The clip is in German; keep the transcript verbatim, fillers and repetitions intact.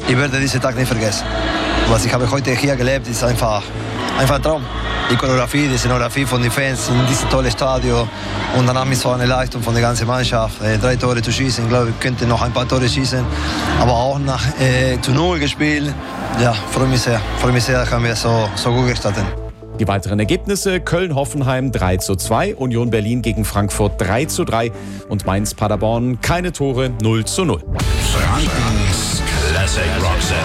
ich werde diesen Tag nicht vergessen. Was ich habe heute hier gelebt, ist einfach, einfach ein Traum. Die Choreografie, die Szenografie von den Fans in diesem tollen Stadion und dann mit so eine Leistung von der ganzen Mannschaft. Äh, drei Tore zu schießen, ich glaube, ich könnte noch ein paar Tore schießen, aber auch nach äh, zu null gespielt. Ja, freue mich sehr, freue mich sehr, haben wir so, so gut gestartet. Die weiteren Ergebnisse: Köln-Hoffenheim drei zu zwei, Union Berlin gegen Frankfurt drei zu drei und Mainz-Paderborn keine Tore null zu null. Frankens Classic Rock Sendung.